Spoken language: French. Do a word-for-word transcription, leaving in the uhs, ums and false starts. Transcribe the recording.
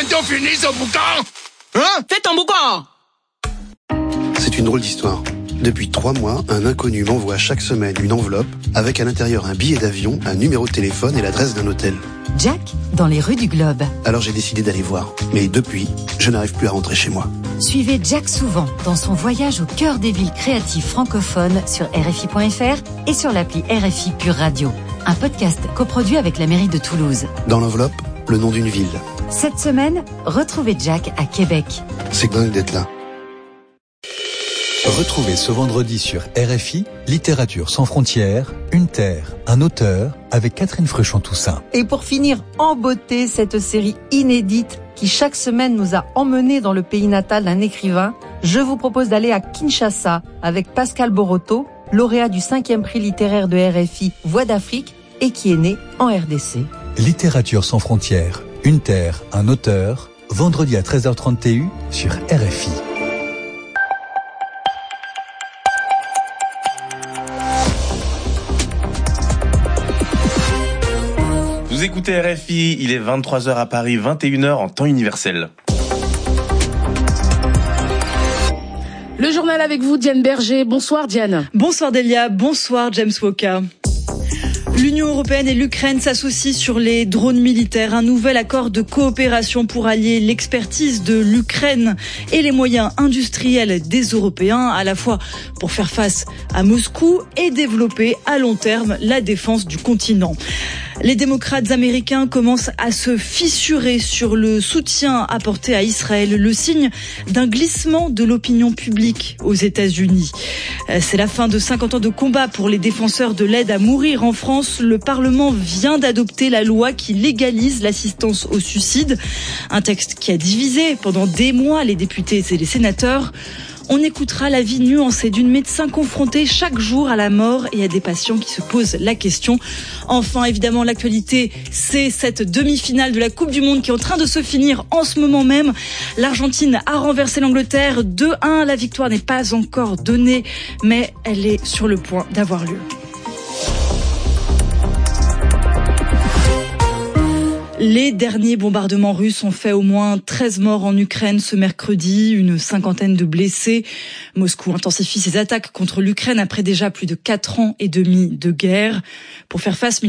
bientôt fini ce boucan. Hein? Fais ton boucan. C'est une drôle d'histoire. Depuis trois mois, un inconnu m'envoie chaque semaine une enveloppe avec à l'intérieur un billet d'avion, un numéro de téléphone et l'adresse d'un hôtel. Jack, dans les rues du Globe. Alors j'ai décidé d'aller voir. Mais depuis, je n'arrive plus à rentrer chez moi. Suivez Jack souvent dans son voyage au cœur des villes créatives francophones sur R F I point F R et sur l'appli R F I Pure Radio. Un podcast coproduit avec la mairie de Toulouse. Dans l'enveloppe, le nom d'une ville. Cette semaine, retrouvez Jack à Québec. C'est dingue d'être là. Retrouvez ce vendredi sur R F I, Littérature sans frontières, une terre, un auteur, avec Catherine Fruchon-Toussaint. Et pour finir en beauté, cette série inédite qui chaque semaine nous a emmenés dans le pays natal d'un écrivain, je vous propose d'aller à Kinshasa avec Pascal Boroto, lauréat du cinquième prix littéraire de R F I Voix d'Afrique et qui est né en R D C. Littérature sans frontières, une terre, un auteur, vendredi à treize heures trente T U sur R F I. Vous écoutez R F I, il est vingt-trois heures à Paris, vingt et une heures en temps universel. Le journal avec vous, Diane Berger. Bonsoir Diane. Bonsoir Delia, bonsoir James Walker. L'Union européenne et l'Ukraine s'associent sur les drones militaires. Un nouvel accord de coopération pour allier l'expertise de l'Ukraine et les moyens industriels des Européens, à la fois pour faire face à Moscou et développer à long terme la défense du continent. Les démocrates américains commencent à se fissurer sur le soutien apporté à Israël, le signe d'un glissement de l'opinion publique aux États-Unis. C'est la fin de cinquante ans de combat pour les défenseurs de l'aide à mourir en France. Le Parlement vient d'adopter la loi qui légalise l'assistance au suicide, un texte qui a divisé pendant des mois les députés et les sénateurs. On écoutera l'avis nuancé d'une médecin confrontée chaque jour à la mort et à des patients qui se posent la question. Enfin, évidemment, l'actualité, c'est cette demi-finale de la Coupe du Monde qui est en train de se finir en ce moment même. L'Argentine a renversé l'Angleterre deux un. La victoire n'est pas encore donnée, mais elle est sur le point d'avoir lieu. Les derniers bombardements russes ont fait au moins treize morts en Ukraine ce mercredi, une cinquantaine de blessés. Moscou intensifie ses attaques contre l'Ukraine après déjà plus de quatre ans et demi de guerre. Pour faire face